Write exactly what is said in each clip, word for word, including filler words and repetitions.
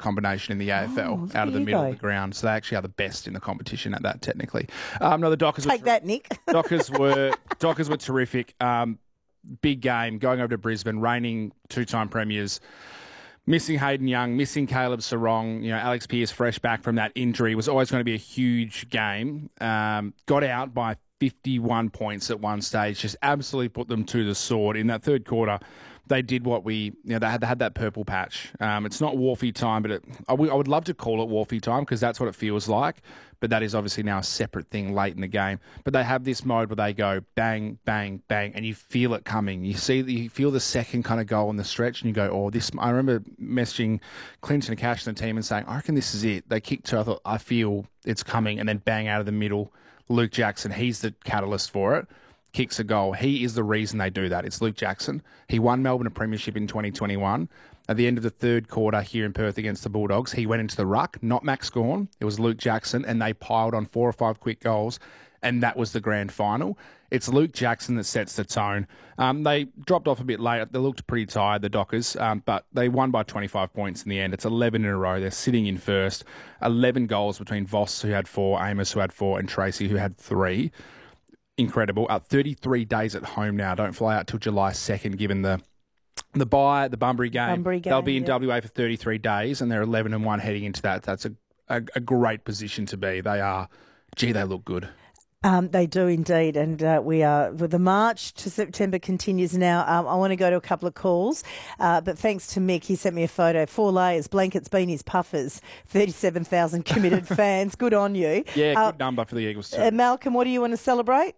combination in the A F L, Oh, out of the middle go. of the ground. So they actually are the best in the competition at that, technically. Um, no, the Dockers Take were, that, Nick. Dockers were Dockers were terrific. Um, big game, going over to Brisbane, reigning two-time premiers. Missing Hayden Young, missing Caleb Sarong, you know, Alex Pearce fresh back from that injury, was always going to be a huge game. Um, got out by fifty-one points at one stage, just absolutely put them to the sword. In that third quarter, they did what we, you know, they had, they had that purple patch. Um, it's not Wharfie time, but it, I, w- I would love to call it Wharfie time because that's what it feels like. But that is obviously now a separate thing late in the game. But they have this mode where they go bang, bang, bang, and you feel it coming. You see, you feel the second kind of goal on the stretch, and you go, "Oh, this." I remember messaging Clinton and Cash and the team and saying, "I reckon this is it." They kicked two. I thought, I feel it's coming, and then bang out of the middle. Luke Jackson, he's the catalyst for it. Kicks a goal. He is the reason they do that. It's Luke Jackson. He won Melbourne a premiership in twenty twenty-one. At the end of the third quarter here in Perth against the Bulldogs, he went into the ruck, not Max Gawn. It was Luke Jackson, and they piled on four or five quick goals, and that was the grand final. It's Luke Jackson that sets the tone. Um, they dropped off a bit later. They looked pretty tired, the Dockers, um, but they won by twenty-five points in the end. It's eleven in a row. They're sitting in first. eleven goals between Voss, who had four, Amos, who had four, and Tracy, who had three. Incredible. Uh, thirty-three days at home now. Don't fly out till July second, given the the bye, the Bunbury game. Bunbury game, They'll be in yeah. W A for thirty-three days, and they're eleven and one heading into that. That's a, a, a great position to be. They are, gee, they look good. Um, they do indeed, and uh, we are. Well, the March to September continues now. Um, I want to go to a couple of calls, uh, but thanks to Mick, he sent me a photo. Four layers, blankets, beanies, puffers, thirty-seven thousand committed fans. Good on you. Yeah, Uh, good number for the Eagles too. uh, Malcolm, what do you want to celebrate?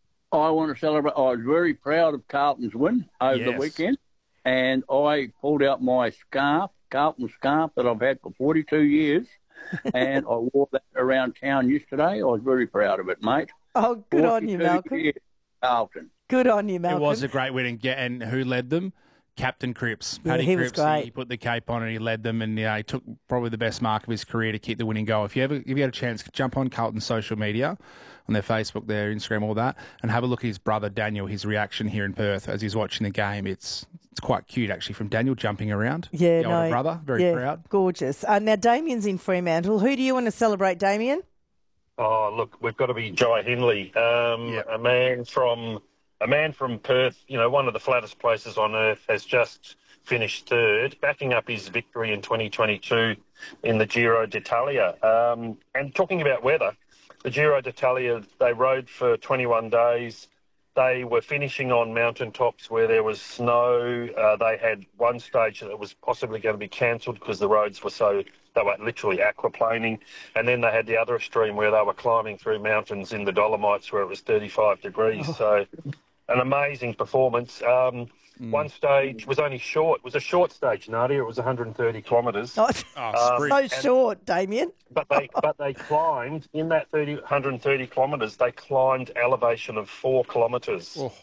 I want to celebrate. I was very proud of Carlton's win over Yes. the weekend, and I pulled out my scarf, Carlton scarf that I've had for forty-two years, and I wore that around town yesterday. I was very proud of it, mate. Oh, good on you, forty-two Malcolm. years, Carlton. Good on you, It Malcolm. was a great win, and, get, and who led them? Captain Cripps. Yeah, Paddy he was Cripps, great. He put the cape on and he led them, and you know, he took probably the best mark of his career to kick the winning goal. If you ever, if you had a chance, jump on Carlton's social media, on their Facebook, their Instagram, all that, and have a look at his brother Daniel, his reaction here in Perth as he's watching the game. It's it's quite cute actually, from Daniel jumping around. Yeah, the no, older brother, very yeah, proud. gorgeous. Uh, now, Damien's in Fremantle. Who do you want to celebrate, Damien? Oh, look, we've got to be Jai Hindley, um, Yep. a man from a man from Perth. You know, one of the flattest places on earth, has just finished third, backing up his victory in twenty twenty-two in the Giro d'Italia. Um, and talking about weather, the Giro d'Italia, they rode for twenty-one days. They were finishing on mountaintops where there was snow. Uh, they had one stage that was possibly going to be cancelled because the roads were so, they were literally aquaplaning. And then they had the other extreme where they were climbing through mountains in the Dolomites where it was thirty-five degrees. Oh. So an amazing performance. Um, Mm. One stage was only short. It was a short stage, Nadia. It was one hundred thirty kilometres. Oh, Oh, sprint. so short, Damien. But they but they climbed, in that thirty, one hundred thirty kilometres, they climbed elevation of four kilometres. Oh.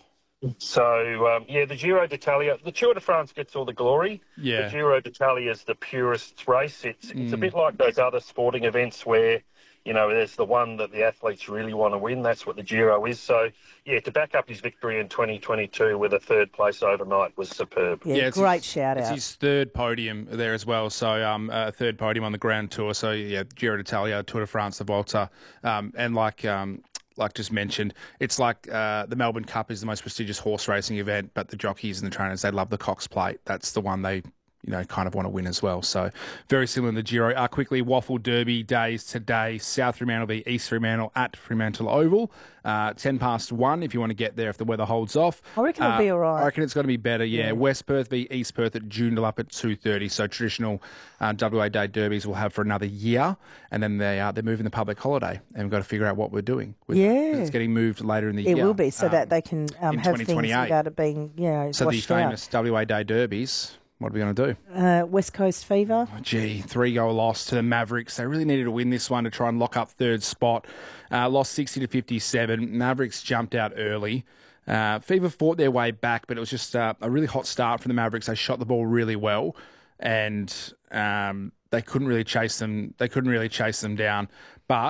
So, um, yeah, the Giro d'Italia, the Tour de France gets all the glory. Yeah. The Giro d'Italia is the purest race. It's, it's a Mm. bit like those other sporting events where, you know, there's the one that the athletes really want to win. That's what the Giro is. So, yeah, to back up his victory in twenty twenty-two with a third place overnight was superb. Yeah, it's great his, shout It's out. his third podium there as well. So, um, a third podium on the Grand Tour. So, yeah, Giro d'Italia, Tour de France, the Volta, um, and like um, like just mentioned, it's like uh, the Melbourne Cup is the most prestigious horse racing event, but the jockeys and the trainers, they love the Cox Plate. That's the one they, you know, kind of want to win as well. So very similar to the Giro. Uh, quickly, Waffle Derby days today. South Fremantle v East Fremantle at Fremantle Oval. Uh, ten past one if you want to get there if the weather holds off. I reckon it'll Uh, be all right. I reckon it's going to be better, yeah. Yeah. West Perth v East Perth at Joondalup at two thirty. So traditional uh, W A Day derbies we'll have for another year. And then they, uh, they're moving the public holiday. And we've got to figure out what we're doing. With Yeah. that, 'cause it's getting moved later in the It year. will be, so Um, that they can um, in have things 2028. without it being, you know, So the washed out. famous W A Day derbies, what are we going to do? Uh, West Coast Fever. Gee, three-goal loss to the Mavericks. They really needed to win this one to try and lock up third spot. Uh, lost sixty to fifty-seven. Mavericks jumped out early. Uh, Fever fought their way back, but it was just uh, a really hot start for the Mavericks. They shot the ball really well, and um, they couldn't really chase them. They couldn't really chase them down. But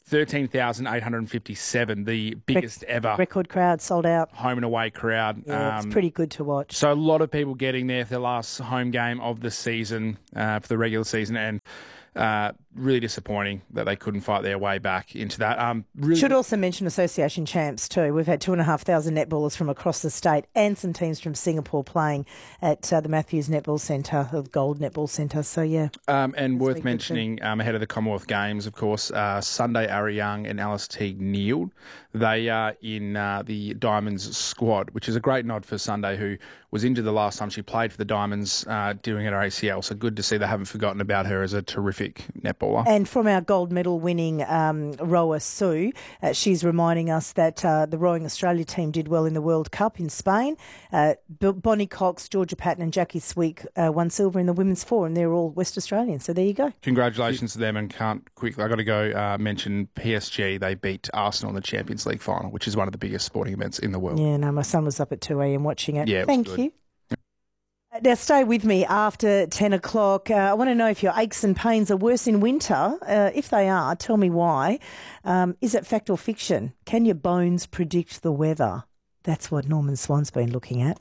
thirteen thousand eight hundred fifty-seven, the biggest Rec- ever record crowd, sold out. home and away crowd. Yeah, Um, it's pretty good to watch. So a lot of people getting there for the last home game of the season, uh, for the regular season, and uh, really disappointing that they couldn't fight their way back into that. Um, really Should also mention association champs too. We've had two and a half thousand netballers from across the state and some teams from Singapore playing at uh, the Matthews Netball Centre, the Gold Netball Centre. So yeah. Um, and worth been good mentioning, um, ahead of the Commonwealth Games, of course, uh, Sunday Ari Young and Alice Teague Neal, they are in uh, the Diamonds squad, which is a great nod for Sunday, who was injured the last time she played for the Diamonds, uh, doing it at A C L. So good to see they haven't forgotten about her as a terrific netballer. And from our gold medal winning um, rower Sue, uh, she's reminding us that uh, the Rowing Australia team did well in the World Cup in Spain. Uh, Bonnie Cox, Georgia Patton and Jackie Sweek uh, won silver in the women's four, and they're all West Australians. So there you go. Congratulations to them, and can't quickly, I've got to go uh, mention P S G. They beat Arsenal in the Champions League final, which is one of the biggest sporting events in the world. Yeah, no, my son was up at two a.m. watching it. Yeah, it was Thank good. you. Now, stay with me after ten o'clock. Uh, I want to know if your aches and pains are worse in winter. Uh, if they are, tell me why. Um, is it fact or fiction? Can your bones predict the weather? That's what Norman Swan's been looking at.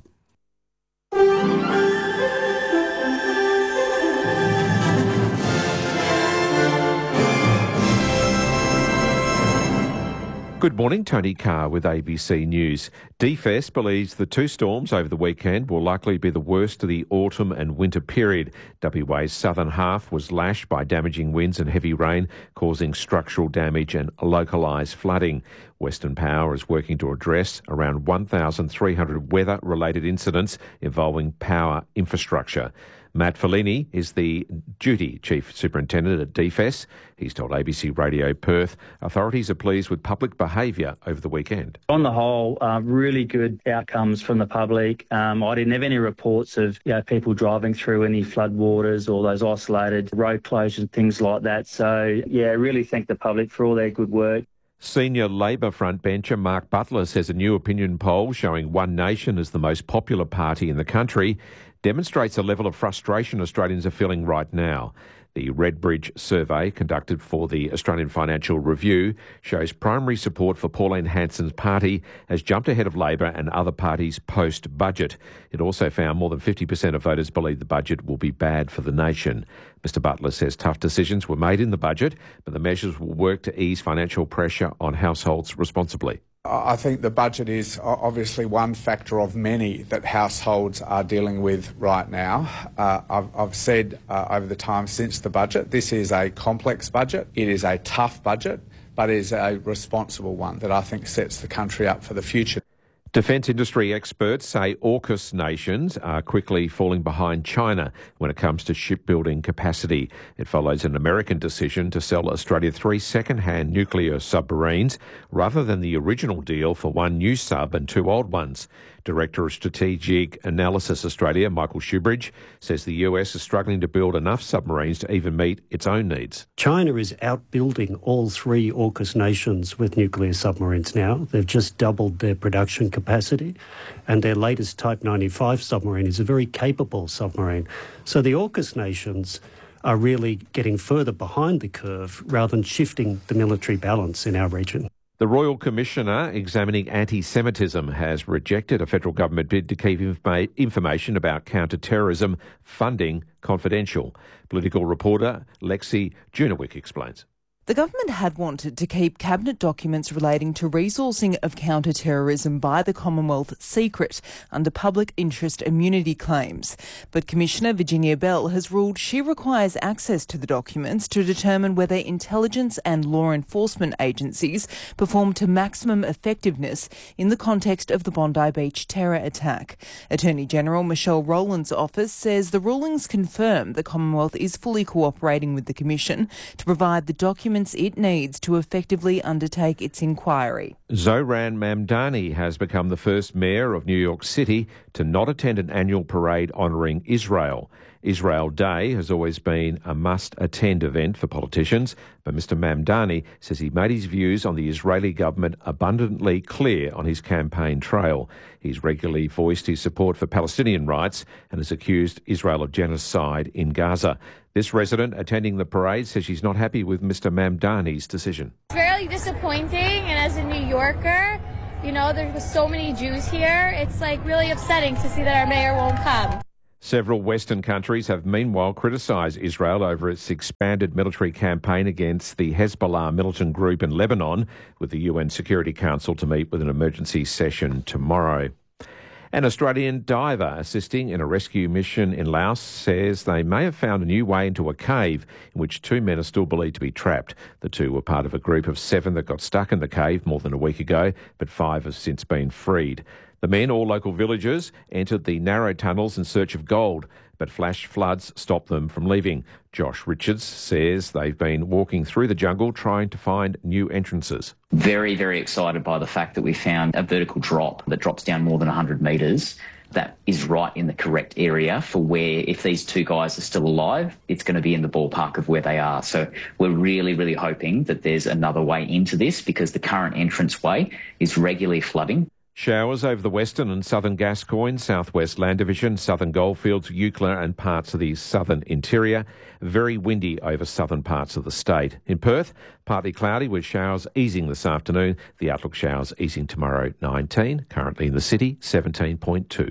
Good morning, Tony Carr with A B C News. D F E S believes the two storms over the weekend will likely be the worst of the autumn and winter period. W A's southern half was lashed by damaging winds and heavy rain, causing structural damage and localised flooding. Western Power is working to address around one thousand three hundred weather-related incidents involving power infrastructure. Matt Fellini is the Duty Chief Superintendent at D F E S. He's told A B C Radio Perth authorities are pleased with public behaviour over the weekend. On the whole, uh, really good outcomes from the public. Um, I didn't have any reports of you know, people driving through any floodwaters or those isolated road closures and things like that. So, yeah, really thank the public for all their good work. Senior Labor frontbencher Mark Butler says a new opinion poll showing One Nation as the most popular party in the country demonstrates a level of frustration Australians are feeling right now. The Redbridge survey conducted for the Australian Financial Review shows primary support for Pauline Hanson's party has jumped ahead of Labor and other parties post-budget. It also found more than fifty percent of voters believe the budget will be bad for the nation. Mister Butler says tough decisions were made in the budget, but the measures will work to ease financial pressure on households responsibly. I think the budget is obviously one factor of many that households are dealing with right now. Uh, I've, I've said uh, over the time since the budget, this is a complex budget. It is a tough budget, but it is a responsible one that I think sets the country up for the future. Defence industry experts say AUKUS nations are quickly falling behind China when it comes to shipbuilding capacity. It follows an American decision to sell Australia three second-hand nuclear submarines rather than the original deal for one new sub and two old ones. Director of Strategic Analysis Australia, Michael Shoebridge, says the U S is struggling to build enough submarines to even meet its own needs. China is outbuilding all three AUKUS nations with nuclear submarines now. They've just doubled their production capacity, and their latest Type ninety-five submarine is a very capable submarine. So the AUKUS nations are really getting further behind the curve rather than shifting the military balance in our region. The Royal Commissioner examining anti-Semitism has rejected a federal government bid to keep informa- information about counter-terrorism funding confidential. Political reporter Lexi Junowick explains. The government had wanted to keep cabinet documents relating to resourcing of counter-terrorism by the Commonwealth secret under public interest immunity claims. But Commissioner Virginia Bell has ruled she requires access to the documents to determine whether intelligence and law enforcement agencies performed to maximum effectiveness in the context of the Bondi Beach terror attack. Attorney General Michelle Rowland's office says the rulings confirm the Commonwealth is fully cooperating with the Commission to provide the documents it needs to effectively undertake its inquiry. Zohran Mamdani has become the first mayor of New York City to not attend an annual parade honouring Israel. Israel Day has always been a must-attend event for politicians, but Mister Mamdani says he made his views on the Israeli government abundantly clear on his campaign trail. He's regularly voiced his support for Palestinian rights and has accused Israel of genocide in Gaza. This resident attending the parade says she's not happy with Mister Mamdani's decision. It's very disappointing, and as a New Yorker, you know, there's so many Jews here. It's like really upsetting to see that our mayor won't come. Several Western countries have meanwhile criticised Israel over its expanded military campaign against the Hezbollah militant group in Lebanon, with the U N Security Council to meet with an emergency session tomorrow. An Australian diver assisting in a rescue mission in Laos says they may have found a new way into a cave in which two men are still believed to be trapped. The two were part of a group of seven that got stuck in the cave more than a week ago, but five have since been freed. The men, all local villagers, entered the narrow tunnels in search of gold, but flash floods stopped them from leaving. Josh Richards says they've been walking through the jungle trying to find new entrances. Very, very excited by the fact that we found a vertical drop that drops down more than one hundred metres. That is right in the correct area for where, if these two guys are still alive, it's going to be in the ballpark of where they are. So we're really, really hoping that there's another way into this, because the current entranceway is regularly flooding. Showers over the western and southern Gascoyne, southwest Land Division, southern Goldfields, Eucla and parts of the southern interior. Very windy over southern parts of the state. In Perth, partly cloudy with showers easing this afternoon. The outlook showers easing tomorrow, nineteen. Currently in the city, seventeen point two.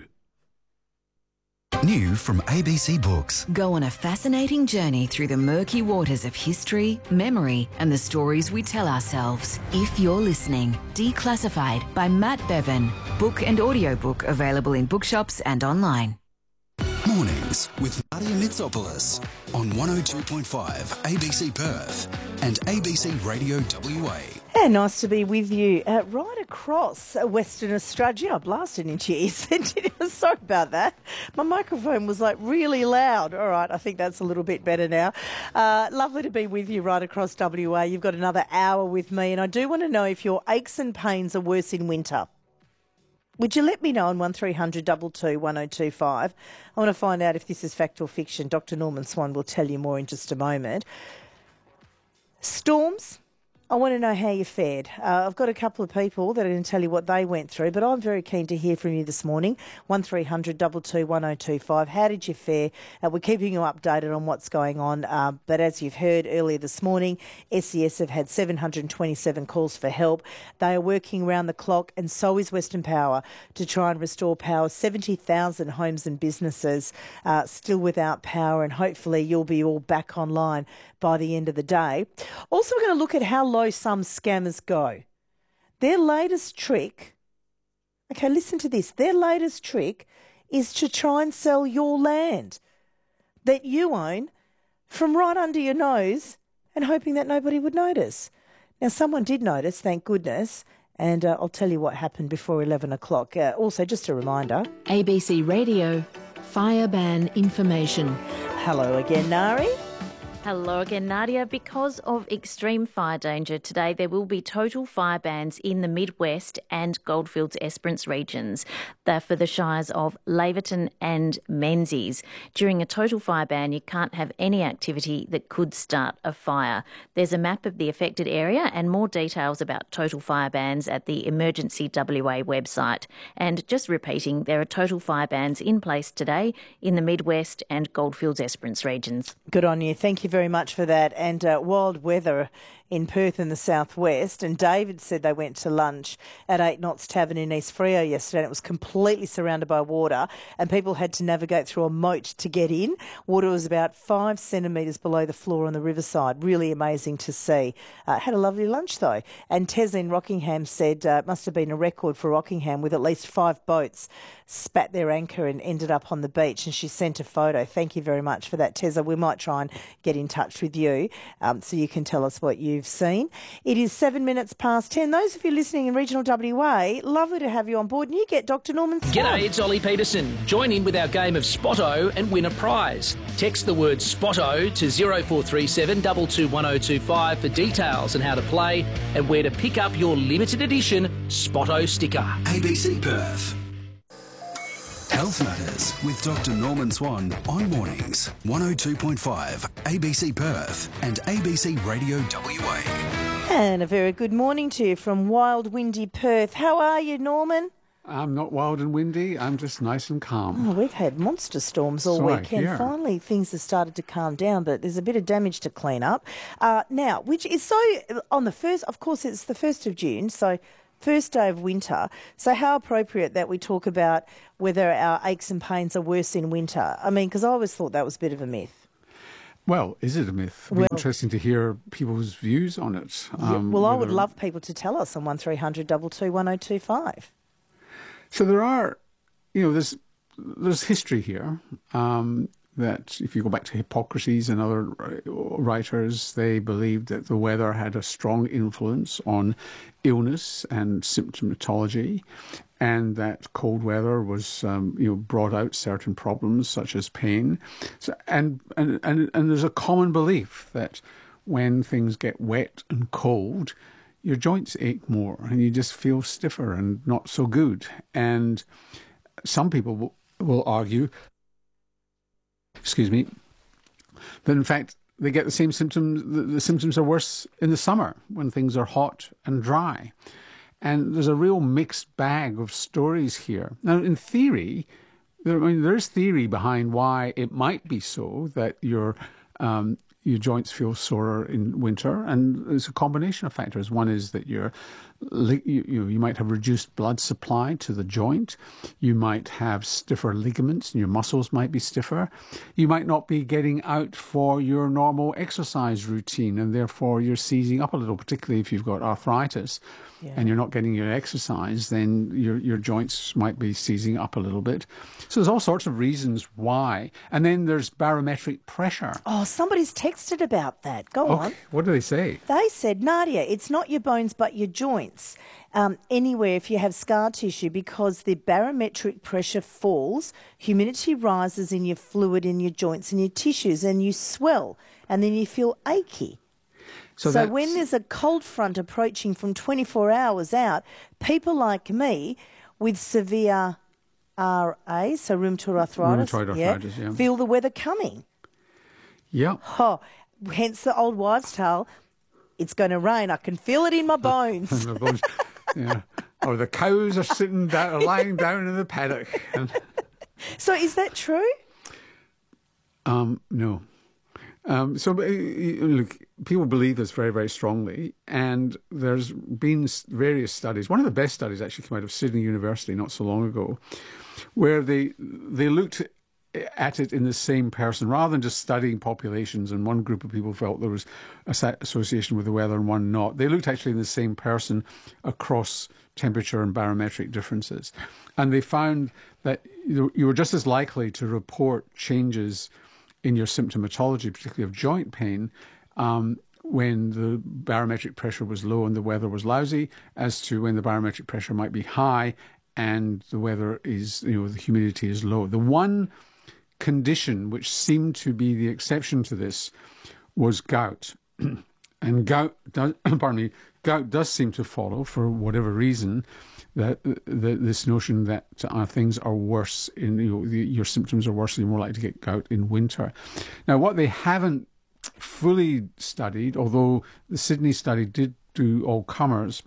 New from A B C Books. Go on a fascinating journey through the murky waters of history, memory, and the stories we tell ourselves. If You're Listening, Declassified by Matt Bevan. Book and audiobook available in bookshops and online. Mornings with Nadia Mitsopoulos on one oh two point five A B C Perth and A B C Radio W A. Yeah, nice to be with you uh, right across uh, Western Australia. I blasted into your ears. Sorry about that. My microphone was like really loud. All right, I think that's a little bit better now. Uh, lovely to be with you right across W A. You've got another hour with me, and I do want to know if your aches and pains are worse in winter. Would you let me know on one three hundred two two one oh two five? I want to find out if this is fact or fiction. Doctor Norman Swan will tell you more in just a moment. Storms. I want to know how you fared. Uh, I've got a couple of people that are going to tell you what they went through, but I'm very keen to hear from you this morning. one three hundred two two one oh two five. How did you fare? Uh, we're keeping you updated on what's going on, uh, but as you've heard earlier this morning, S E S have had seven hundred twenty-seven calls for help. They are working around the clock, and so is Western Power, to try and restore power. seventy thousand homes and businesses uh, still without power, and hopefully you'll be all back online by the end of the day. Also, we're going to look at how low some scammers go. Their latest trick, okay, listen to this. Their latest trick is to try and sell your land that you own from right under your nose and hoping that nobody would notice. Now, someone did notice, thank goodness, and uh, I'll tell you what happened before eleven o'clock. Uh, also, just a reminder. A B C Radio, fire ban information. Hello again, Nari. Hello again, Nadia. Because of extreme fire danger today, there will be total fire bans in the Midwest and Goldfields Esperance regions. They're for the shires of Laverton and Menzies. During a total fire ban, you can't have any activity that could start a fire. There's a map of the affected area and more details about total fire bans at the Emergency W A website. And just repeating, there are total fire bans in place today in the Midwest and Goldfields Esperance regions. Good on you. Thank you very much for that. And uh, wild weather in Perth in the southwest. And David said they went to lunch at Eight Knots Tavern in East Freo yesterday, and it was completely surrounded by water, and people had to navigate through a moat to get in. Water was about five centimetres below the floor on the riverside. Really amazing to see. Uh, had a lovely lunch though. And Tez in Rockingham said uh, it must have been a record for Rockingham, with at least five boats spat their anchor and ended up on the beach, and she sent a photo. Thank you very much for that, Teza. We might try and get in touch with you um, so you can tell us what you've seen. It is seven minutes past ten. Those of you listening in regional W A, lovely to have you on board, and you get Doctor Norman Swan. G'day, it's Ollie Peterson. Join in with our game of Spotto and win a prize. Text the word Spotto to zero four three seven two two one oh two five for details on how to play and where to pick up your limited edition Spotto sticker. A B C Perth. Health Matters with Doctor Norman Swan on mornings, one oh two point five A B C Perth and A B C Radio W A. And a very good morning to you from wild, windy Perth. How are you, Norman? I'm not wild and windy. I'm just nice and calm. Oh, we've had monster storms all Sorry, weekend. yeah. Finally, things have started to calm down, but there's a bit of damage to clean up. Uh, now, which is so, on the first, of course, it's the first of June, so first day of winter. So how appropriate that we talk about whether our aches and pains are worse in winter. I mean, because I always thought that was a bit of a myth. Well, is it a myth? It'd be Well- interesting to hear people's views on it. Yeah, Um, well, I would whether- love people to tell us on one three hundred two two one oh two five. So there are, you know, there's there's history here um, that if you go back to Hippocrates and other writers, they believed that the weather had a strong influence on illness and symptomatology, and that cold weather was, um, you know, brought out certain problems such as pain. So, and, and, and, and there's a common belief that when things get wet and cold, your joints ache more and you just feel stiffer and not so good. And some people will, will argue, excuse me, that in fact they get the same symptoms, the, the symptoms are worse in the summer when things are hot and dry. And there's a real mixed bag of stories here. Now, in theory, there, I mean, there's theory behind why it might be so that your um, your joints feel sore in winter, and there's a combination of factors. One is that you're, you, you, you might have reduced blood supply to the joint. You might have stiffer ligaments, and your muscles might be stiffer. You might not be getting out for your normal exercise routine, and therefore you're seizing up a little, particularly if you've got arthritis. Yeah. And you're not getting your exercise, then your your joints might be seizing up a little bit. So there's all sorts of reasons why. And then there's barometric pressure. Oh, somebody's texted about that. Go Okay. on. What do they say? They said, Nadia, it's not your bones but your joints. Um, anywhere if you have scar tissue, because the barometric pressure falls, humidity rises in your fluid in your joints and your tissues, and you swell, and then you feel achy. So, So, that's- when there's a cold front approaching from twenty-four hours out, people like me with severe R A, so rheumatoid arthritis, Rheumatoid arthritis, yeah. feel the weather coming. Yeah. Oh, hence the old wives' tale, it's going to rain. I can feel it in my bones. Yeah. Or the cows are sitting down, are lying down in the paddock. And, So is that true? um, no. Um, so, uh, look, people believe this very, very strongly, and there's been s- various studies. One of the best studies actually came out of Sydney University not so long ago, where they they looked at it in the same person, rather than just studying populations, and one group of people felt there was a sa- association with the weather and one not. They looked actually in the same person across temperature and barometric differences, and they found that you you were just as likely to report changes in your symptomatology, particularly of joint pain, um, when the barometric pressure was low and the weather was lousy, as to when the barometric pressure might be high and the weather is, you know, the humidity is low. The one condition which seemed to be the exception to this was gout. And gout does, pardon me, gout does seem to follow, for whatever reason, that, that this notion that uh, things are worse, in you know, the, your symptoms are worse, you're more likely to get gout in winter. Now, what they haven't fully studied, although the Sydney study did do all comers,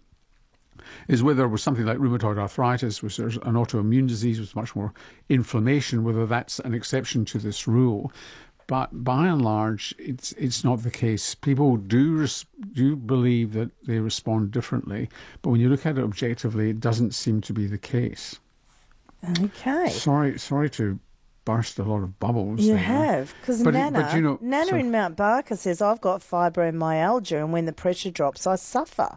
is whether there was something like rheumatoid arthritis, which is an autoimmune disease with much more inflammation, whether that's an exception to this rule. But by and large, it's it's not the case. People do res- do believe that they respond differently, but when you look at it objectively, it doesn't seem to be the case. Okay. Sorry, sorry to burst a lot of bubbles. You there. have, because But- Nana, but you know, Nana so- in Mount Barker says, I've got fibromyalgia, and when the pressure drops, I suffer.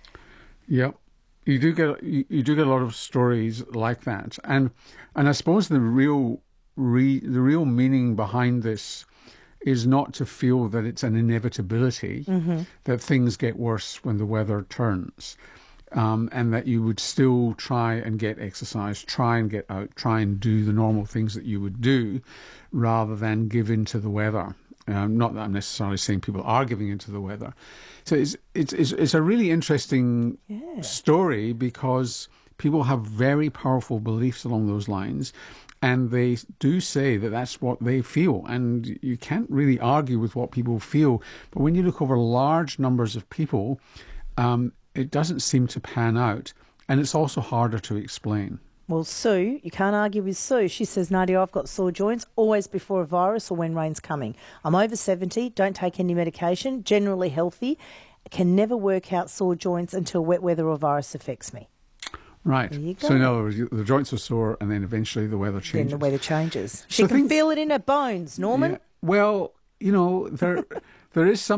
Yeah, you do get you, you do get a lot of stories like that, and and I suppose the real re, the real meaning behind this is not to feel that it's an inevitability Mhm. that things get worse when the weather turns, um, and that you would still try and get exercise, try and get out, try and do the normal things that you would do, rather than give in to the weather. Um, not that I'm necessarily saying people are giving into the weather. So it's it's it's, it's a really interesting Yeah. story, because people have very powerful beliefs along those lines, And they do say that that's what they feel. And you can't really argue with what people feel. But when you look over large numbers of people, um, it doesn't seem to pan out. And it's also harder to explain. Well, Sue, you can't argue with Sue. She says, Nadia, I've got sore joints always before a virus or when rain's coming. I'm over seventy, don't take any medication, generally healthy, can never work out sore joints until wet weather or virus affects me. Right. There you go. So in other words, the joints are sore and then eventually the weather changes. Then the weather changes. She So can think- feel it in her bones, Norman. Yeah. Well, you know, there there is something